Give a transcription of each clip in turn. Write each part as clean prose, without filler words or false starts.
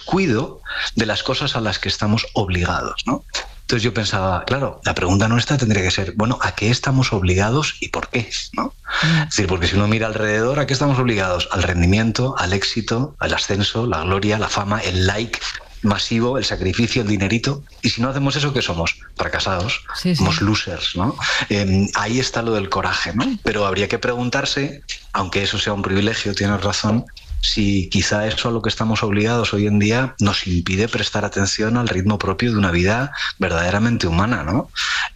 descuido de las cosas a las que estamos obligados, ¿no? Entonces yo pensaba, claro, la pregunta nuestra tendría que ser, bueno, ¿a qué estamos obligados y por qué? ¿No? Es decir, porque si uno mira alrededor, ¿a qué estamos obligados? Al rendimiento, al éxito, al ascenso, la gloria, la fama, el like masivo, el sacrificio, el dinerito. Y si no hacemos eso, ¿qué somos? Fracasados, somos losers, ¿no? Ahí está lo del coraje, ¿no? Pero habría que preguntarse, aunque eso sea un privilegio, tienes razón, si quizá eso a lo que estamos obligados hoy en día nos impide prestar atención al ritmo propio de una vida verdaderamente humana, ¿no?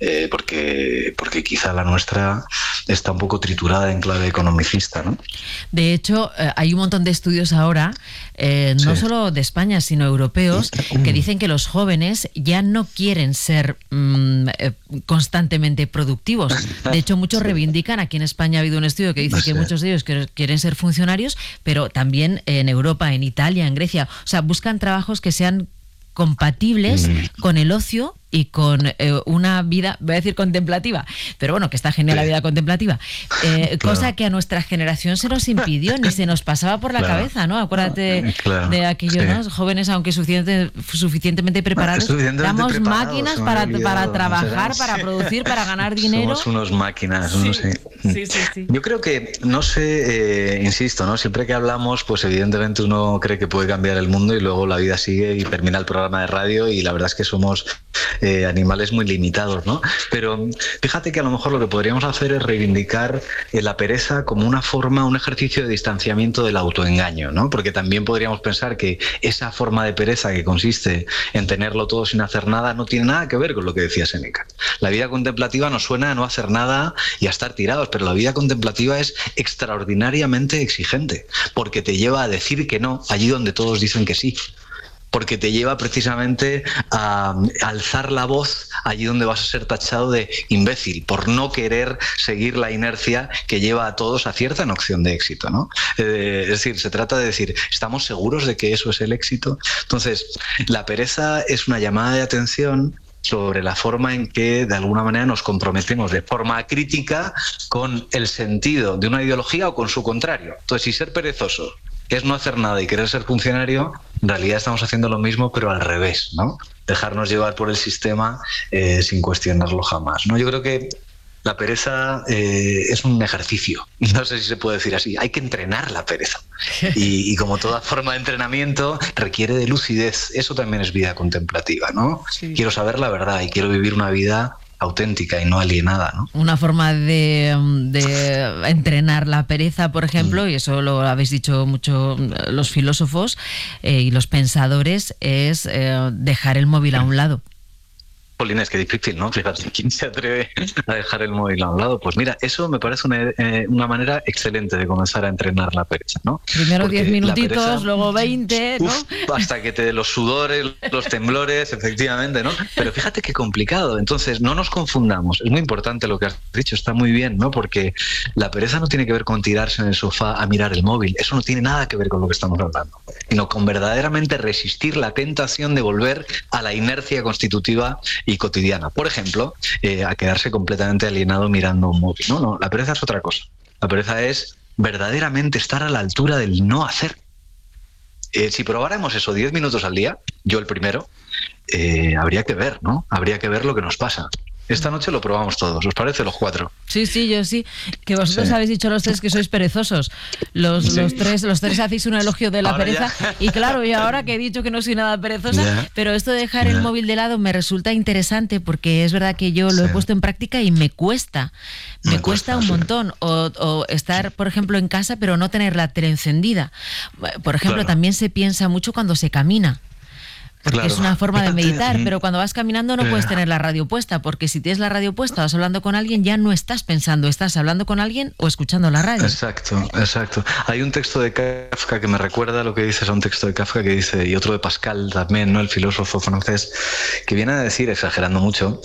Porque quizá la nuestra está un poco triturada en clave economicista, ¿no? De hecho, hay un montón de estudios ahora, no solo de España, sino europeos, que dicen que los jóvenes ya no quieren ser constantemente productivos. De hecho, muchos reivindican, aquí en España ha habido un estudio que dice que muchos de ellos quieren ser funcionarios, pero también en Europa, en Italia, en Grecia, o sea, buscan trabajos que sean compatibles con el ocio y con una vida, voy a decir contemplativa, pero bueno, que está genial la vida contemplativa, cosa que a nuestra generación se nos impidió, ni se nos pasaba por la cabeza, ¿no? Acuérdate de aquellos ¿no? jóvenes, aunque suficientemente preparados, damos máquinas para trabajar, para producir, para ganar dinero. Somos unos máquinas, no sé. Sí. Yo creo que, no sé, insisto, ¿no? Siempre que hablamos, pues evidentemente uno cree que puede cambiar el mundo y luego la vida sigue y termina el programa de radio y la verdad es que somos animales muy limitados, ¿no? Pero fíjate que a lo mejor lo que podríamos hacer es reivindicar la pereza como una forma, un ejercicio de distanciamiento del autoengaño, ¿no? Porque también podríamos pensar que esa forma de pereza que consiste en tenerlo todo sin hacer nada no tiene nada que ver con lo que decía Séneca. La vida contemplativa nos suena a no hacer nada y a estar tirados, pero la vida contemplativa es extraordinariamente exigente, porque te lleva a decir que no allí donde todos dicen que sí. Porque te lleva precisamente a alzar la voz allí donde vas a ser tachado de imbécil, por no querer seguir la inercia que lleva a todos a cierta noción de éxito, ¿no? Es decir, se trata de decir, ¿estamos seguros de que eso es el éxito? Entonces, la pereza es una llamada de atención sobre la forma en que de alguna manera nos comprometemos de forma crítica con el sentido de una ideología o con su contrario. Entonces, si ser perezoso es no hacer nada y querer ser funcionario, en realidad estamos haciendo lo mismo, pero al revés, ¿no? Dejarnos llevar por el sistema sin cuestionarlo jamás, ¿no? Yo creo que la pereza es un ejercicio, no sé si se puede decir así, hay que entrenar la pereza. Y como toda forma de entrenamiento requiere de lucidez, eso también es vida contemplativa, ¿no? Sí. Quiero saber la verdad y quiero vivir una vida auténtica y no alienada, ¿no? Una forma de entrenar la pereza, por ejemplo, y eso lo habéis dicho mucho los filósofos y los pensadores, es dejar el móvil a un lado. Polines, qué difícil, ¿no? Fíjate, ¿quién se atreve a dejar el móvil a un lado? Pues mira, eso me parece una manera excelente de comenzar a entrenar la pereza, ¿no? Primero 10 minutitos, pereza, luego 20, ¿no? Hasta que te dé los sudores, los temblores, efectivamente, ¿no? Pero fíjate qué complicado. Entonces, no nos confundamos. Es muy importante lo que has dicho, está muy bien, ¿no? Porque la pereza no tiene que ver con tirarse en el sofá a mirar el móvil. Eso no tiene nada que ver con lo que estamos hablando, sino con verdaderamente resistir la tentación de volver a la inercia constitutiva y cotidiana. Por ejemplo, a quedarse completamente alienado mirando un móvil. No, la pereza es otra cosa. La pereza es verdaderamente estar a la altura del no hacer. Si probáramos eso 10 minutos al día, yo el primero, habría que ver, ¿no? Habría que ver lo que nos pasa. Esta noche lo probamos todos, ¿os parece? Los 4. Sí, yo sí. Que vosotros habéis dicho los 3 que sois perezosos. Los tres hacéis un elogio de la ahora pereza. Ya. Y claro, y ahora que he dicho que no soy nada perezosa, pero esto de dejar el móvil de lado me resulta interesante porque es verdad que yo lo he puesto en práctica y me cuesta. Me cuesta un montón. O estar, por ejemplo, en casa, pero no tener la tele encendida. Por ejemplo, también se piensa mucho cuando se camina. Porque es una forma de meditar, pero cuando vas caminando no puedes tener la radio puesta, porque si tienes la radio puesta, vas hablando con alguien, ya no estás pensando, estás hablando con alguien o escuchando la radio. Exacto. Hay un texto de Kafka que me recuerda lo que dices, a un texto de Kafka que dice, y otro de Pascal también, ¿no? El filósofo francés, que viene a decir, exagerando mucho,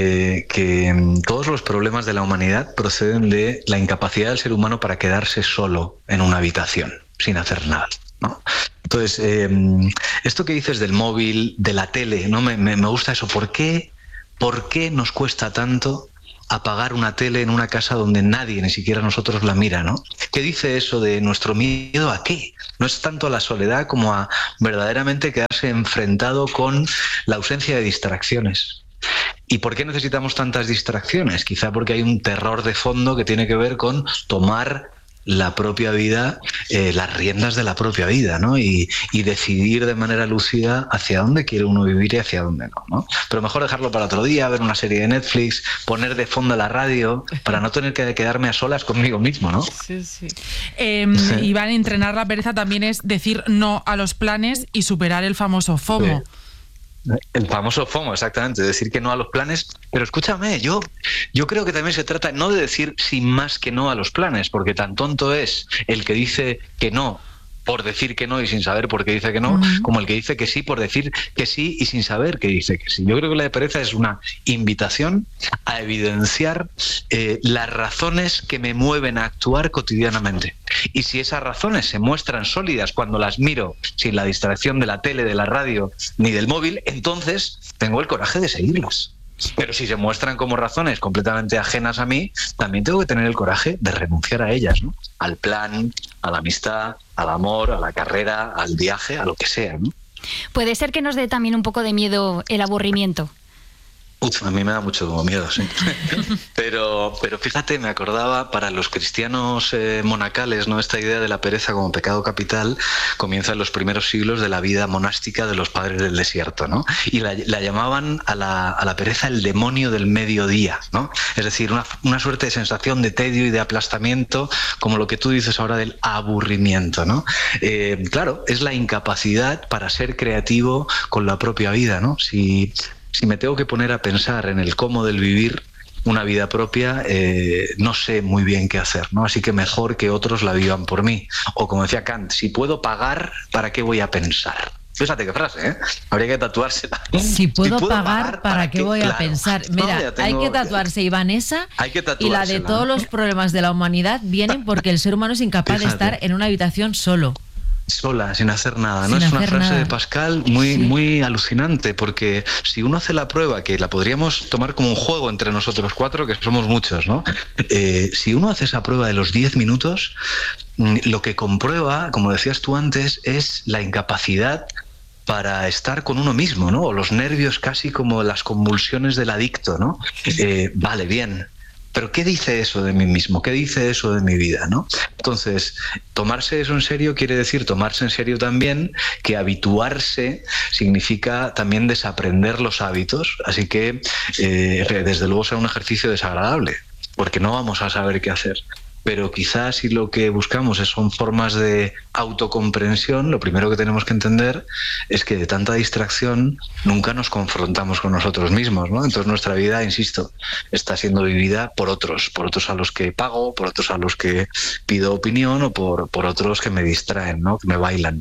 que todos los problemas de la humanidad proceden de la incapacidad del ser humano para quedarse solo en una habitación, sin hacer nada, ¿no? Entonces, esto que dices del móvil, de la tele, ¿no? Me gusta eso. ¿Por qué nos cuesta tanto apagar una tele en una casa donde nadie, ni siquiera nosotros, la mira, ¿no? ¿Qué dice eso de nuestro miedo a qué? No es tanto a la soledad como a verdaderamente quedarse verse enfrentado con la ausencia de distracciones. ¿Y por qué necesitamos tantas distracciones? Quizá porque hay un terror de fondo que tiene que ver con tomar la propia vida, las riendas de la propia vida, ¿no? Y decidir de manera lúcida hacia dónde quiere uno vivir y hacia dónde no, ¿no? Pero mejor dejarlo para otro día, ver una serie de Netflix, poner de fondo la radio para no tener que quedarme a solas conmigo mismo, ¿no? Sí. Iván, entrenar la pereza también es decir no a los planes y superar el famoso FOMO. Sí. El famoso FOMO, exactamente, decir que no a los planes. Pero escúchame, yo creo que también se trata no de decir sin más que no a los planes, porque tan tonto es el que dice que no por decir que no y sin saber por qué dice que no, como el que dice que sí por decir que sí y sin saber que dice que sí. Yo creo que la pereza es una invitación a evidenciar las razones que me mueven a actuar cotidianamente. Y si esas razones se muestran sólidas cuando las miro sin la distracción de la tele, de la radio ni del móvil, entonces tengo el coraje de seguirlas. Pero si se muestran como razones completamente ajenas a mí, también tengo que tener el coraje de renunciar a ellas, ¿no? Al plan, a la amistad, al amor, a la carrera, al viaje, a lo que sea, ¿no? Puede ser que nos dé también un poco de miedo el aburrimiento. A mí me da mucho miedo, sí. Pero fíjate, me acordaba, para los cristianos monacales, ¿no? Esta idea de la pereza como pecado capital comienza en los primeros siglos de la vida monástica de los padres del desierto, ¿no? Y la llamaban a la pereza el demonio del mediodía, ¿no? Es decir, una suerte de sensación de tedio y de aplastamiento, como lo que tú dices ahora del aburrimiento, ¿no? Claro, es la incapacidad para ser creativo con la propia vida, ¿no? Si me tengo que poner a pensar en el cómo del vivir una vida propia, no sé muy bien qué hacer, ¿no? Así que mejor que otros la vivan por mí. O como decía Kant, si puedo pagar, ¿para qué voy a pensar? Fíjate qué frase, ¿eh? Habría que tatuársela. Si puedo pagar, ¿para qué voy a pensar? Mira, hay que tatuarse, Iván, esa. Y la de todos los problemas de la humanidad vienen porque el ser humano es incapaz de estar en una habitación solo. Sola, sin hacer nada, ¿no? Es una frase de Pascal muy alucinante, porque si uno hace la prueba, que la podríamos tomar como un juego entre nosotros cuatro, que somos muchos, ¿no? Si uno hace esa prueba de los 10 minutos, lo que comprueba, como decías tú antes, es la incapacidad para estar con uno mismo, ¿no? O los nervios casi como las convulsiones del adicto, ¿no? Vale, bien. Pero ¿qué dice eso de mí mismo? ¿Qué dice eso de mi vida, ¿no? Entonces, tomarse eso en serio quiere decir tomarse en serio también que habituarse significa también desaprender los hábitos. Así que, desde luego, será un ejercicio desagradable, porque no vamos a saber qué hacer. Pero quizás si lo que buscamos son formas de autocomprensión, lo primero que tenemos que entender es que de tanta distracción nunca nos confrontamos con nosotros mismos, ¿no? Entonces nuestra vida, insisto, está siendo vivida por otros a los que pago, por otros a los que pido opinión o por otros que me distraen, ¿no? Que me bailan.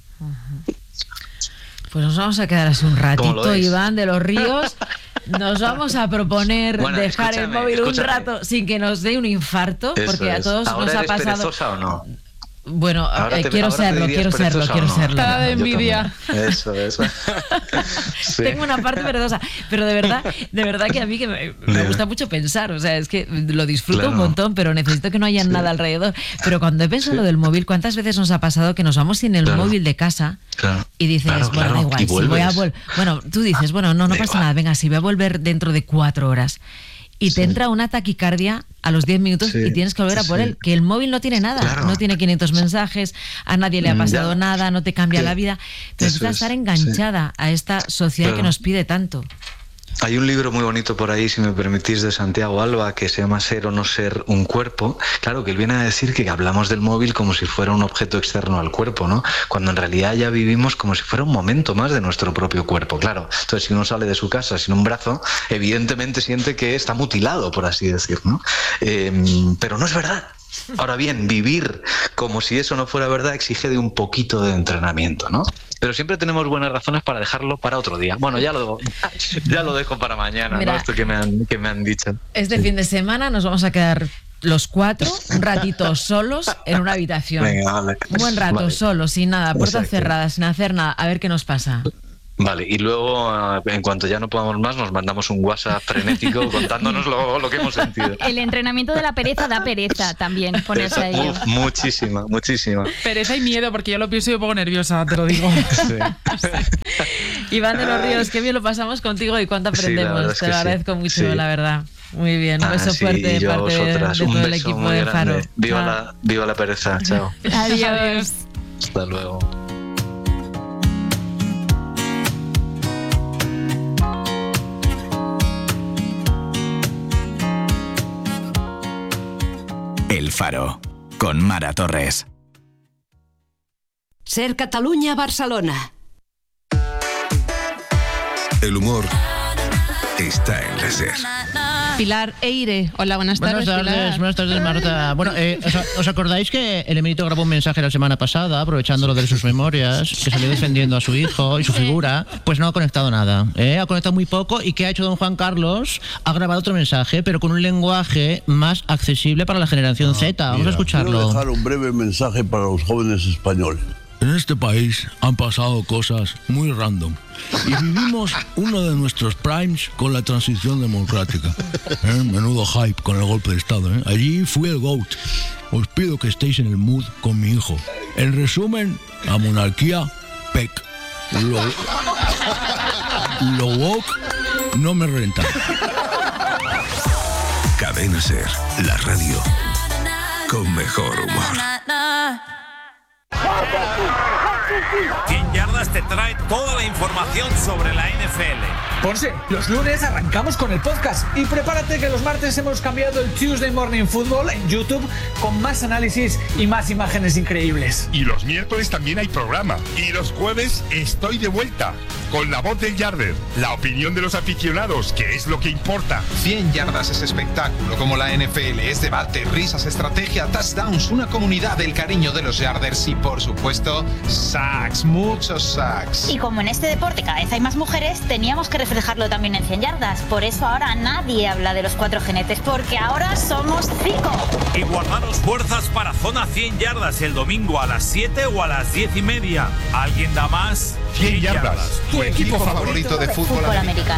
Pues nos vamos a quedar así un ratito, Iván de los Ríos. Nos vamos a proponer dejar el móvil un rato sin que nos dé un infarto, porque a todos nos ha pasado. ¿Perezosa o no? Bueno, quiero serlo. Está de envidia. Eso. Sí. Tengo una parte perezosa, pero de verdad que a mí que me gusta mucho pensar, o sea, es que lo disfruto un montón, pero necesito que no haya nada alrededor. Pero cuando he pensado lo del móvil, ¿cuántas veces nos ha pasado que nos vamos sin el móvil de casa y dices, bueno, da igual, si voy a bueno, tú dices, bueno, no pasa nada, venga, si voy a volver dentro de 4 horas. Y te entra una taquicardia a los 10 minutos y tienes que volver a por él, que el móvil no tiene nada, no tiene 500 mensajes, a nadie le ha pasado nada, no te cambia la vida, pero necesitas estar enganchada a esta sociedad que nos pide tanto. Hay un libro muy bonito por ahí, si me permitís, de Santiago Alba, que se llama Ser o no ser un cuerpo. Claro, que él viene a decir que hablamos del móvil como si fuera un objeto externo al cuerpo, ¿no? Cuando en realidad ya vivimos como si fuera un momento más de nuestro propio cuerpo, claro. Entonces, si uno sale de su casa sin un brazo, evidentemente siente que está mutilado, por así decir, ¿no? Pero no es verdad. Ahora bien, vivir como si eso no fuera verdad exige de un poquito de entrenamiento, ¿no? Pero siempre tenemos buenas razones para dejarlo para otro día. Bueno, ya lo dejo para mañana. Mira, ¿no? Esto que me han dicho. Este fin de semana nos vamos a quedar los 4 un ratito solos en una habitación. Venga, vale. Un buen rato solos, sin nada, puertas cerradas, sin hacer nada, a ver qué nos pasa. Vale, y luego, en cuanto ya no podamos más, nos mandamos un WhatsApp frenético contándonos lo que hemos sentido. El entrenamiento de la pereza da pereza también, ponerse a ello. Muchísima. Pereza y miedo, porque yo lo pienso y me pongo nerviosa, te lo digo. Sí. Iván de los Ríos, qué bien lo pasamos contigo y cuánto aprendemos. Te lo agradezco mucho, la verdad. Muy bien, un beso fuerte de parte de todo el equipo de Faro. Viva la pereza, chao. Adiós. Hasta luego. El Faro, con Mara Torres. Ser Catalunya, Barcelona. El humor está en la SER. Pilar Eire. Hola, buenas tardes. Buenas tardes, Marta. Bueno, ¿os acordáis que el emérito grabó un mensaje la semana pasada, aprovechando lo de sus memorias, que salió defendiendo a su hijo y su figura? Pues no ha conectado nada, ha conectado muy poco. ¿Y qué ha hecho don Juan Carlos? Ha grabado otro mensaje, pero con un lenguaje más accesible para la generación Z. Vamos a escucharlo. Quiero dejar un breve mensaje para los jóvenes españoles. En este país han pasado cosas muy random y vivimos uno de nuestros primes con la transición democrática. Menudo hype con el golpe de Estado. Allí fui el GOAT. Os pido que estéis en el mood con mi hijo. En resumen, la monarquía, PEC. Lo woke no me renta. Cadena SER, la radio con mejor humor. 100 Yardas te trae toda la información sobre la NFL. Ponce, los lunes arrancamos con el podcast y prepárate que los martes hemos cambiado el Tuesday Morning Football en YouTube con más análisis y más imágenes increíbles. Y los miércoles también hay programa. Y los jueves estoy de vuelta con la voz del Yarder, la opinión de los aficionados, que es lo que importa. 100 Yardas es espectáculo como la NFL, es debate, risas, estrategia, touchdowns, una comunidad del cariño de los Yarders y por supuesto sacks, muchos sacks. Y como en este deporte cada vez hay más mujeres, teníamos que reflejarlo también en 100 Yardas. Por eso ahora nadie habla de los 4 jinetes, porque ahora somos 5. Y guardaros fuerzas para Zona 100 Yardas el domingo a las 7 o a las 10:30. ¿Alguien da más? 100 Yardas, tu equipo favorito de fútbol americano.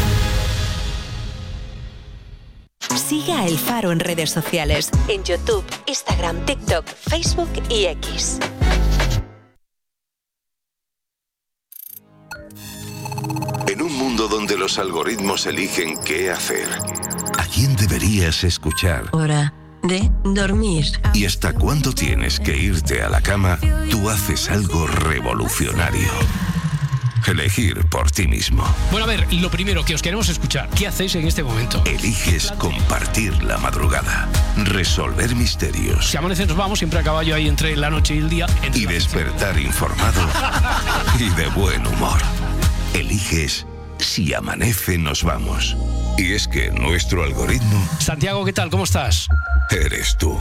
Sigue a El Faro en redes sociales, en YouTube, Instagram, TikTok, Facebook y X. En un mundo donde los algoritmos eligen qué hacer, ¿a quién deberías escuchar? Hora de dormir. ¿Y hasta cuándo tienes que irte a la cama? Tú haces algo revolucionario. Elegir por ti mismo. Bueno, a ver, lo primero que os queremos escuchar, ¿qué hacéis en este momento? Eliges compartir la madrugada, resolver misterios. Si amanece nos vamos, siempre a caballo ahí entre la noche y el día. Y despertar informado y de buen humor. Eliges Si amanece nos vamos. Y es que nuestro algoritmo... Santiago, ¿qué tal? ¿Cómo estás? Eres tú.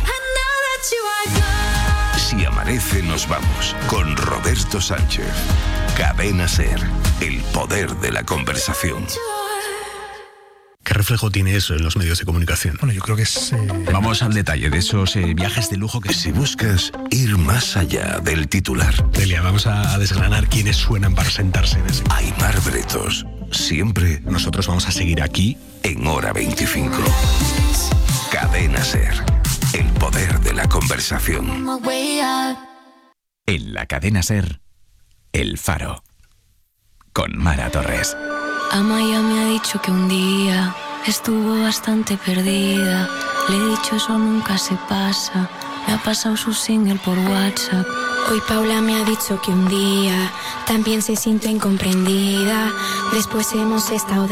Si amanece nos vamos, con Roberto Sánchez. Cadena SER, el poder de la conversación. ¿Qué reflejo tiene eso en los medios de comunicación? Bueno, yo creo que es... Vamos al detalle de esos viajes de lujo que... Si buscas ir más allá del titular... Delia, vamos a desgranar quiénes suenan para sentarse en ese... Aimar Bretos, siempre... Nosotros vamos a seguir aquí... En Hora 25. Cadena SER, el poder de la conversación. En la Cadena SER, El Faro, con Mara Torres. Amaya me ha dicho que un día estuvo bastante perdida. Le he dicho eso nunca se pasa. Me ha pasado su single por WhatsApp. Hoy Paula me ha dicho que un día también se siente incomprendida. Después hemos estado